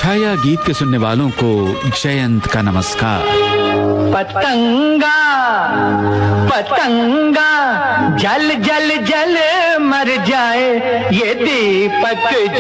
छाया गीत के सुनने वालों को जयंत का नमस्कार। पतंगा पतंगा जल जल जल मर जाए ये दीपक